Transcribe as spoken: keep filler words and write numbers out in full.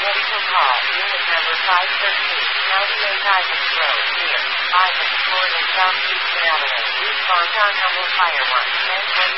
Confidential call. Unit number five thirteen, ninety-eight Ivans Road, near Ivans, Florida, Southeast Avenue. Respond on number fire one. ten twenty